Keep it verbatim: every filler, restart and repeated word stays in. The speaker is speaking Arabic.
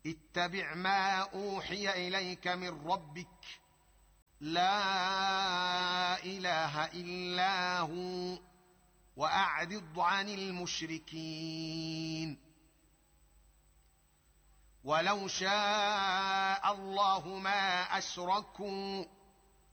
اتبع ما اوحي اليك من ربك لا اله الا هو واعرض عن المشركين. ولو شاء الله ما اشركوا